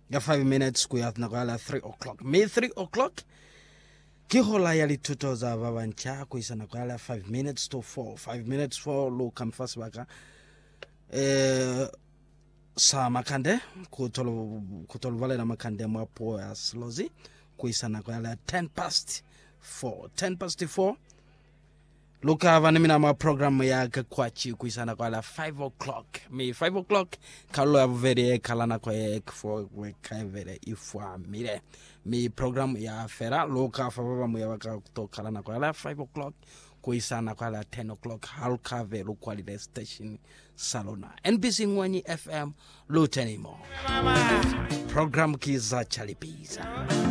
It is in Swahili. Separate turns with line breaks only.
ya 5 minutes kuyat na kwala 3 o'clock. May 3 o'clock ki hola ya lituto za vavancha kuisa na kwala 5 minutes to 4. 5 minutes 4 lo kamfas baka sa makande kutolo vale na makande mwapo ya slozi kuisa na kwala 10 past 4 Luka vanimina ma program ya kakwachi kuisana kwa la 5 o'clock. Mi 5 o'clock kalo ya vere kalana kwa for weka vere ifwa mire. Mi program ya fera luka favava mu ya waka to kalana kwa la 5 o'clock kuisana kwa la 10 o'clock halka vere quality station salona. NBC Ngwanyi FM lutenimo. Program kiza chalipiza.